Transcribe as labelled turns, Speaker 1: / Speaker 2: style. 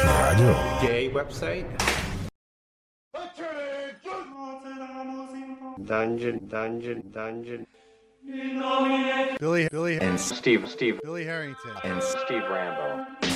Speaker 1: Radio.
Speaker 2: Gay website. Dungeon.
Speaker 1: Billy
Speaker 3: and Steve
Speaker 1: Billy Harrington
Speaker 3: and Steve Rambo.